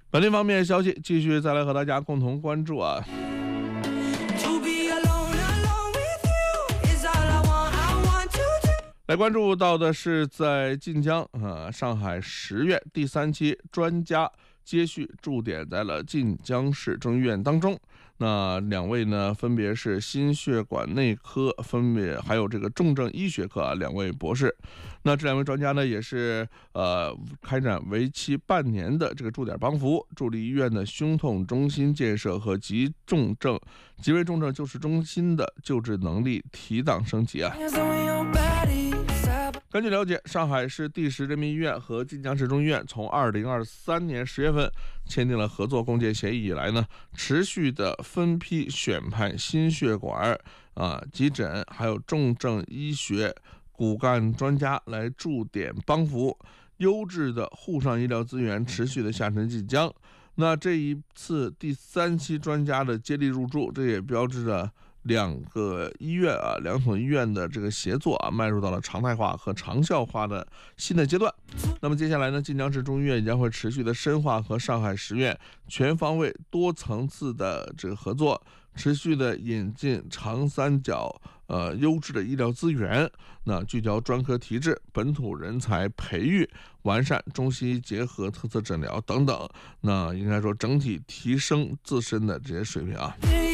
本地方面消息，继续再来和大家共同关注啊。来关注到的是在晋江上海10院第3期专家接续驻点在了晋江市中医院当中。那2位呢，分别是心血管内科，分别还有这个重症医学科2位博士。那这2位专家呢，也是开展为期半年的这个驻点帮扶，助力医院的胸痛中心建设和急危重症救治中心的救治能力提档升级啊。根据了解，上海市第10人民医院和晋江市中医院从2023年10月份签订了合作共建协议以来呢，持续的分批选派心血管急诊还有重症医学骨干专家来驻点帮扶，优质的沪上医疗资源持续的下沉晋江。那这一次第3期专家的接力入驻，这也标志着2个医院2所医院的这个协作迈入到了常态化和长效化的新的阶段。那么接下来呢，晋江市中医院将会持续的深化和上海10院全方位多层次的这个合作，持续的引进长三角优质的医疗资源，那聚焦专科提质、本土人才培育、完善中西医结合特色诊疗等等，那应该说整体提升自身的这些水平啊。